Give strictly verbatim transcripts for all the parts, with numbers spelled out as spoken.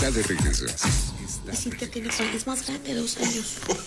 está de regreso. Y Cintia tiene son, es más grande, dos años.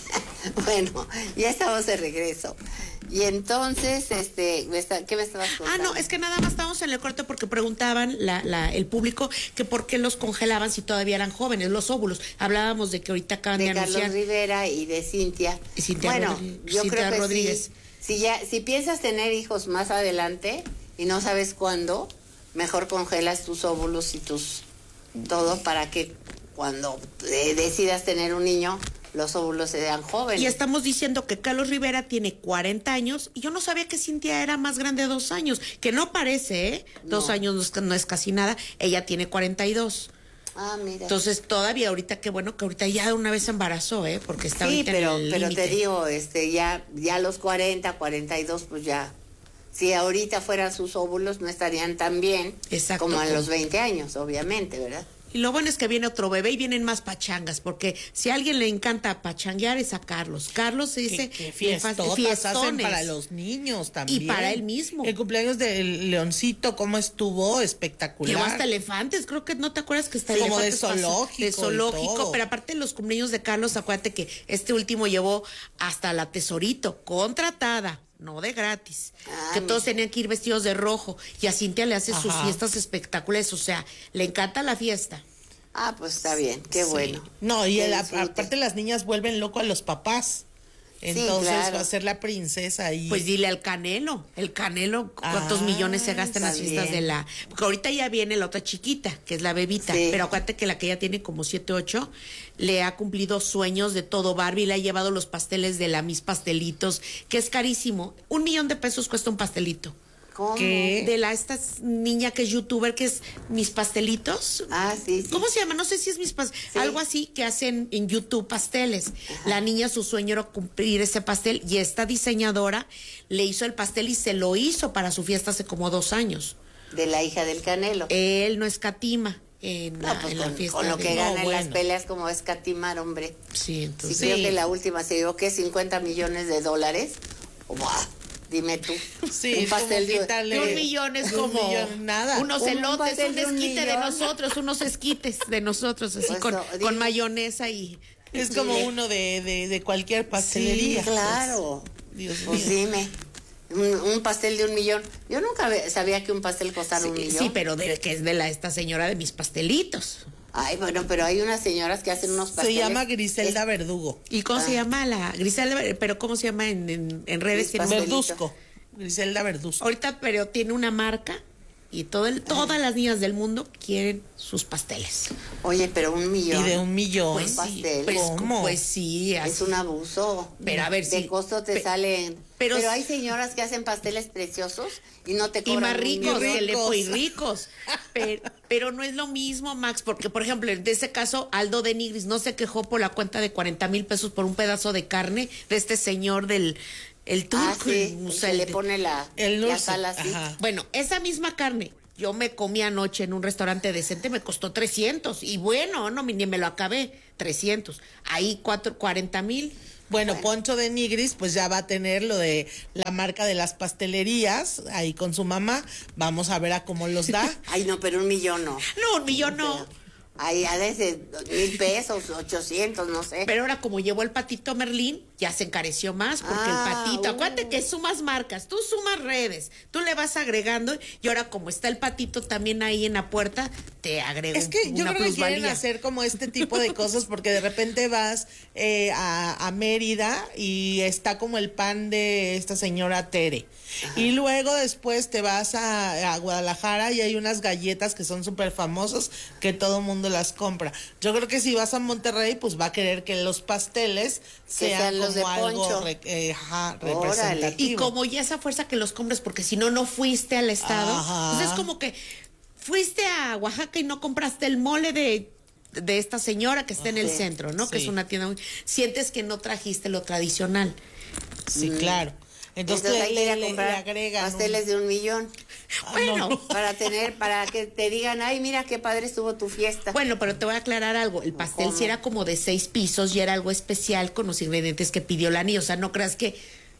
Bueno, ya estamos de regreso. Y entonces, este, ¿qué me estabas contando? Ah, no, es que nada más estábamos en el corte porque preguntaban la, la, el público que por qué los congelaban si todavía eran jóvenes, los óvulos. Hablábamos de que ahorita acaban de, de anunciar. Carlos Rivera y de Cintia. Y Cintia bueno, Rodríguez, yo Cintia creo que Rodríguez. sí, si ya, si piensas tener hijos más adelante y no sabes cuándo, mejor congelas tus óvulos y tus todo para que cuando eh, decidas tener un niño, los óvulos se vean jóvenes. Y estamos diciendo que Carlos Rivera tiene cuarenta años y yo no sabía que Cintia era más grande de dos años, que no parece, ¿eh? No. Dos años no es, no es casi nada, ella tiene cuarenta y dos. Ah, mira. Entonces todavía ahorita, qué bueno que ahorita ya de una vez se embarazó, ¿eh? Porque está sí, ahorita pero, en el pero límite. te digo, este, ya, ya los cuarenta, cuarenta y dos, pues ya, si ahorita fueran sus óvulos no estarían tan bien. Exacto, como a como... los veinte años, obviamente, ¿verdad? Y lo bueno es que viene otro bebé y vienen más pachangas, porque si a alguien le encanta pachanguear es a Carlos. Carlos se dice que, que fiestotas hacen para los niños también. Y para él mismo. El cumpleaños del Leoncito, ¿cómo estuvo? Espectacular. Llevó hasta elefantes, creo que no te acuerdas que está como elefantes. de zoológico. De zoológico, pero aparte de los cumpleaños de Carlos, acuérdate que este último llevó hasta la Tesorito, contratada. No de gratis, ah, que todos tenían que ir vestidos de rojo y a Cintia le hace Ajá. sus fiestas espectaculares, o sea, le encanta la fiesta. Ah, pues está bien, qué sí. bueno. No, y el, aparte las niñas vuelven loco a los papás. Entonces sí, claro. va a ser la princesa ahí. Pues dile al Canelo, el Canelo, cuántos ah, millones se gastan en las fiestas bien. de la... Porque ahorita ya viene la otra chiquita, que es la bebita, sí. pero acuérdate que la que ya tiene como siete, ocho, le ha cumplido sueños de todo Barbie, le ha llevado los pasteles de la Mis Pastelitos, que es carísimo. Un millón de pesos cuesta un pastelito. ¿Cómo? ¿Qué? De la esta niña que es youtuber, que es Mis Pastelitos. Ah, sí, sí. ¿Cómo se llama? No sé si es Mis Pastelitos. Sí. Algo así que hacen en YouTube pasteles. Ajá. La niña, su sueño era cumplir ese pastel y esta diseñadora le hizo el pastel y se lo hizo para su fiesta hace como dos años. De la hija del Canelo. Él no escatima. En no, la, pues en con, la fiesta con lo de... que gana no, en bueno. las peleas como escatimar, hombre. Sí, entonces. Sí, creo que la última se dio, ¿qué? cincuenta millones de dólares. ¡Wow! Dime tú. Sí, un pastel de, de un millón es como un millón, nada. unos un elotes, un de un esquite millón. de nosotros, unos esquites de nosotros, así pues con, no, con mayonesa y... Es sí. como uno de, de, de cualquier pastelería. Sí, claro. Pues, Dios pues mío. dime. Un, un pastel de un millón. Yo nunca sabía que un pastel costara sí, un millón. Sí, pero de, que es de la esta señora de Mis Pastelitos. Ay, bueno, pero hay unas señoras que hacen unos pasteles. Se llama Griselda es... Verdugo. ¿Y cómo ah. se llama la Griselda? Pero ¿cómo se llama en, en, en redes? Verduzco. Griselda Verduzco. Ahorita, pero tiene una marca y todo el, todas las niñas del mundo quieren sus pasteles. Oye, pero un millón. Y de un millón. Pues un pastel. Pues, ¿Cómo? Pues sí. Así. Es un abuso. Pero a ver de si. De costo te pe, salen. Pero, pero hay señoras que hacen pasteles preciosos y no te cobran. Y más ricos, que le y ricos. pero, pero no es lo mismo, Max, porque, por ejemplo, en ese caso, Aldo de Nigris no se quejó por la cuenta de cuarenta mil pesos por un pedazo de carne de este señor del. El turco, ah, sí, el, se le pone la, el la sal así. Ajá. Bueno, esa misma carne, yo me comí anoche en un restaurante decente, me costó trescientos. Y bueno, no, ni me lo acabé, trescientos. Ahí cuatro, cuarenta mil. Bueno, bueno, Poncho de Nigris pues ya va a tener lo de la marca de las pastelerías ahí con su mamá. Vamos a ver a cómo los da. Ay, no, pero un millón no. No, un millón no. Pero... Ahí a veces mil pesos, ochocientos, no sé. Pero ahora como llevó el patito Merlín, ya se encareció más, porque ah, el patito, uh. acuérdate que sumas marcas, tú sumas redes, tú le vas agregando, y ahora como está el patito también ahí en la puerta, te agrega Es que una yo creo plusvalía. que quieren hacer como este tipo de cosas, porque de repente vas eh, a, a Mérida y está como el pan de esta señora Tere. Ajá. Y luego después te vas a, a Guadalajara y hay unas galletas que son súper famosas que todo el mundo las compra. Yo creo que si vas a Monterrey, pues va a querer que los pasteles que sean, sean los como de algo re, eh, ajá, representativo. Y como ya esa fuerza que los compres, porque si no, no fuiste al estado. Ajá. Entonces es como que fuiste a Oaxaca y no compraste el mole de de esta señora que está en el sí, centro, ¿no? Sí. Que es una tienda muy... Sientes que no trajiste lo tradicional. Sí, mm. claro. Entonces, Entonces hay que ir a le, comprar le agregan pasteles un... de un millón. Bueno, no, no. para tener, para que te digan, ay, mira qué padre estuvo tu fiesta. Bueno, pero te voy a aclarar algo. El pastel sí era como de seis pisos y era algo especial con los ingredientes que pidió la niña. O sea, no creas que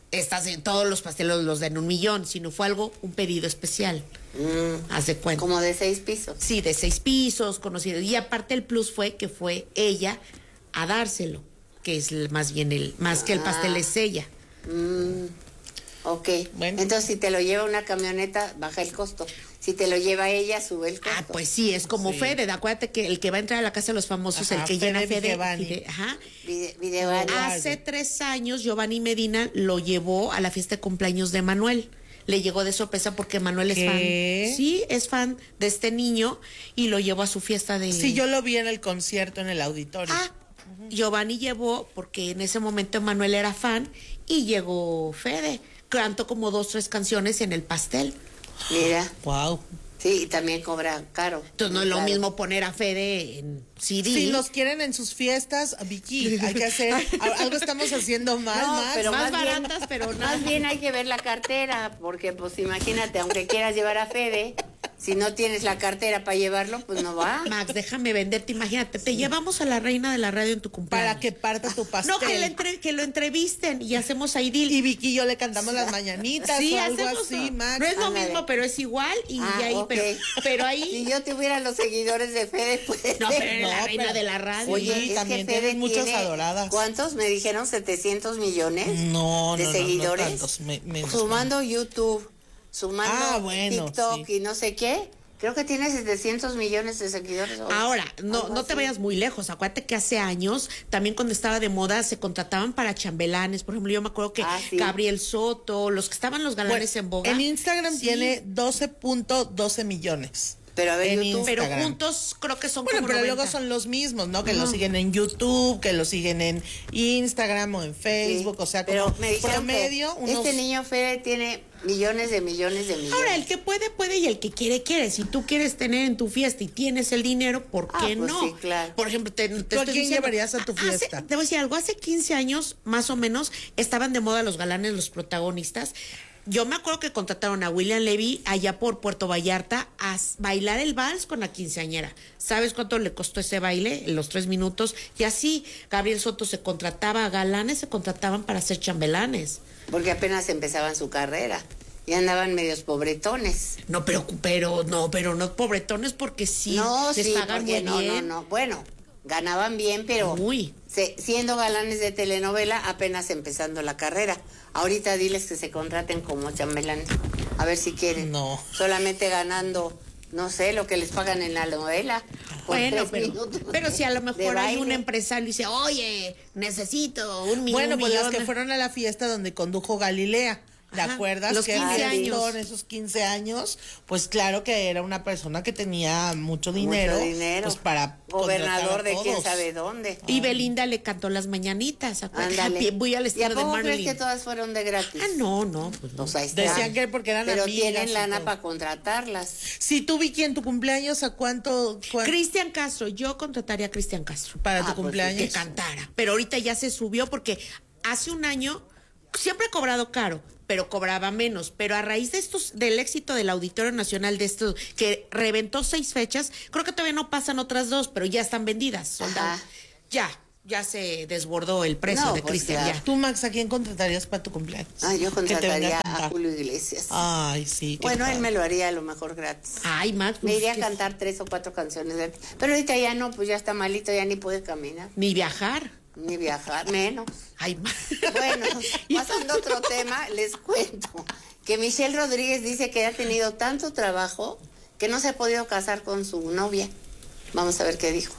estas, todos los pasteles los den un millón, sino fue algo, un pedido especial. Mm, Haz de cuenta. Como de seis pisos. Sí, de seis pisos, conocido. Y aparte el plus fue que fue ella a dárselo, que es el, más bien el, más que el pastel es ella. Mm, ok. Bueno. Entonces, si te lo lleva una camioneta, baja el costo. Si te lo lleva ella, sube el costo. Ah, pues sí, es como Sí. Fede. Acuérdate que el que va a entrar a la casa de los famosos, Ajá, el que Fede llena Fede. Vigevani. Fide- ajá. Vide- Videoani. Hace tres años, Giovanni Medina lo llevó a la fiesta de cumpleaños de Manuel. Le llegó de sorpresa porque Manuel es ¿Qué? fan. Sí, es fan de este niño y lo llevó a su fiesta de. Sí, yo lo vi en el concierto en el auditorio. Ah, Giovanni llevó, porque en ese momento Manuel era fan, y llegó Fede. Cantó como dos, tres canciones en el pastel. Mira. Wow. Sí, y también cobra caro. Entonces no es lo Claro. mismo poner a Fede en C D. Si los quieren en sus fiestas, Vicky, hay que hacer, a- algo estamos haciendo mal, No, Max. pero más más, bien- baratas, pero no. Más bien hay que ver la cartera, porque pues imagínate, aunque quieras llevar a Fede, si no tienes la cartera para llevarlo, pues no va. Max, déjame venderte, imagínate, te llevamos a la reina de la radio en tu cumpleaños. Para que parta tu pastel. No, que, le entre- que lo entrevisten y hacemos ahí deal. Y Vicky y yo le cantamos las mañanitas Sí, o algo hacemos, así, Max. no es lo Ándale. mismo, pero es igual y Ah, ahí, ok. pero, pero ahí, Si yo tuviera los seguidores de Fede, pues. no, pero es la No, reina pero- de la radio. Oye, Oye, es también que Fede tienes muchas tiene, adoradas. ¿cuántos? Me dijeron setecientos millones No, de no, no, no seguidores. tantos, me- menos, sumando YouTube, sumando Ah, bueno, TikTok sí. y no sé qué. Creo que tiene setecientos millones de seguidores. o Ahora, no, algo no te así. vayas muy lejos. Acuérdate que hace años, también cuando estaba de moda, se contrataban para chambelanes. Por ejemplo, yo me acuerdo que Ah, sí. Gabriel Soto, los que estaban los galanes Bueno, en boga. en Instagram Sí, tiene doce punto doce millones. Pero a ver, en YouTube. pero Instagram. juntos creo que son Bueno, como pero noventa. luego son los mismos, ¿no? Que lo siguen en YouTube, que lo siguen en Instagram o en Sí, Facebook, o sea, pero como me dijeron promedio, que unos... este niño Fede tiene millones de millones de millones. Ahora, el que puede, puede y el que quiere, quiere. Si tú quieres tener en tu fiesta y tienes el dinero, ¿por Ah, qué pues no? sí, claro. Por ejemplo, te, te ¿Tú a estoy quién diciendo, llevarías a tu hace- fiesta? te voy a decir algo. Hace quince años, más o menos, estaban de moda los galanes, los protagonistas. Yo me acuerdo que contrataron a William Levy allá por Puerto Vallarta a s- bailar el vals con la quinceañera. ¿Sabes cuánto le costó ese baile? Los tres minutos. Y así, Gabriel Soto se contrataba a galanes, se contrataban para ser chambelanes. Porque apenas empezaban su carrera. Y andaban medios pobretones. No, pero, pero, no, pero no pobretones porque sí no, les sí, pagan porque muy no, bien. no, no. Bueno, ganaban bien, pero Muy. se- siendo galanes de telenovela, apenas empezando la carrera. Ahorita diles que se contraten como chambelanes. A ver si quieren. No. Solamente ganando, no sé, lo que les pagan en la novela. por Bueno, tres pero, minutos pero si a lo de mejor hay un baile. empresario y dice, oye, necesito un millón. Bueno, pues las que de-". fueron a la fiesta donde condujo Galilea. ¿Te Ajá, acuerdas? los que quince reventó años. en esos quince años, pues claro que era una persona que tenía mucho dinero, Mucho dinero. pues para Gobernador contratar a de quién todos. sabe dónde. Y Belinda le cantó las mañanitas. ¿Acuerdas? Ándale. Voy al ¿Y a estilo de poco crees Marilyn. que todas fueron de gratis? Ah, no, no. Pues no. Pues ahí está. Decían que porque eran Pero amigas tienen y lana todo. para contratarlas. Si tú, Vicky, en tu cumpleaños, ¿a cuánto, cuán- Cristian Castro, yo contrataría a Cristian Castro para Ah, tu pues, cumpleaños? que cantara. Pero ahorita ya se subió porque hace un año siempre ha cobrado caro, pero cobraba menos. Pero a raíz de estos, del éxito del Auditorio Nacional de estos, que reventó seis fechas, creo que todavía no pasan otras dos, pero ya están vendidas. sold out. Ajá. Ya, ya se desbordó el precio No, de pues, Cristian. claro. ya. ¿Tú, Max, a quién contratarías para tu cumpleaños? Ah, yo Que te venga contrataría a cantar. Julio Iglesias. Ay, sí. qué bueno, él padre. me lo haría a lo mejor gratis. Ay, Max, Me pues, iría a que- cantar tres o cuatro canciones gratis. Pero ahorita ya no, pues ya está malito, ya ni puede caminar, Ni viajar. ni viajar, menos. Ay, Max. Bueno, pasando a otro tema, les cuento que Michelle Rodríguez dice que ha tenido tanto trabajo que no se ha podido casar con su novia. Vamos a ver qué dijo.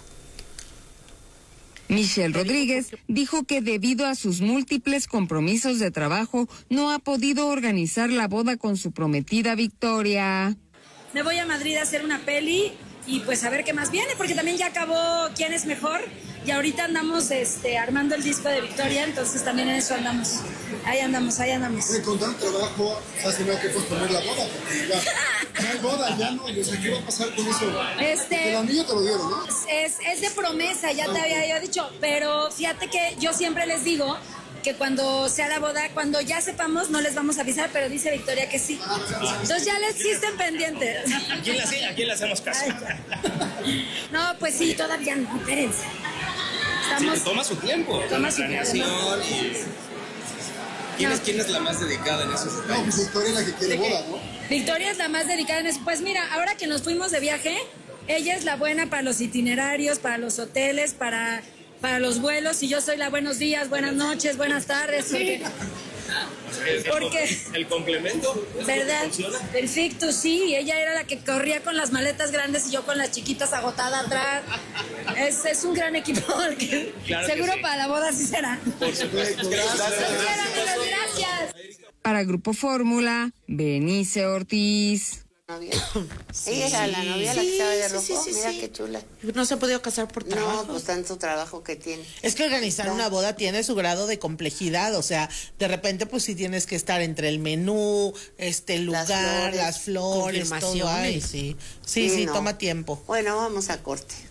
Michelle Rodríguez dijo que debido a sus múltiples compromisos de trabajo no ha podido organizar la boda con su prometida Victoria. Me voy a Madrid a hacer una peli y pues a ver qué más viene, porque también ya acabó Quién es mejor y ahorita andamos este, armando el disco de Victoria, entonces también en eso andamos. Ahí andamos, ahí andamos. Oye, con tanto trabajo has tenido que posponer la boda, porque ya no hay boda, ya no, o sea, ¿qué va a pasar con eso? Este- El anillo te lo dieron, ¿no? Es, es de promesa, ya te había yo dicho, pero fíjate que yo siempre les digo que cuando sea la boda, cuando ya sepamos, no les vamos a avisar, pero dice Victoria que sí. Entonces ya les existen pendientes. ¿A quién le, hace- a quién le hacemos caso? No, pues sí, todavía no, espérense. Sí, Estamos... toma su tiempo. Toma la su tiempo. planeación y ¿Quién, No. es, ¿Quién es la más dedicada en esos No, detalles? pues Victoria es la que quiere boda, ¿no? Victoria es la más dedicada en eso. Pues mira, ahora que nos fuimos de viaje, ella es la buena para los itinerarios, para los hoteles, para, para los vuelos, y yo soy la buenos días, buenas noches, buenas tardes. Porque, porque ¿El complemento? ¿verdad? Perfecto, sí. Y ella era la que corría con las maletas grandes y yo con las chiquitas agotada atrás. Es, es un gran equipo. el que- Claro que seguro sí. para la boda sí será. Por supuesto. Gracias. Gracias. Para Grupo Fórmula, Benice Ortiz. Novia. Ella era la novia, la que estaba de rojo. sí, sí, Mira sí. qué chula. No se ha podido casar por trabajo. No, pues tanto trabajo que tiene. Es que organizar una boda tiene su grado de complejidad, o sea, de repente pues sí tienes que estar entre el menú, este el Las lugar, flores, las flores, todo. Ay, confirmaciones. sí, sí, sí, no. toma tiempo. Bueno, vamos a corte.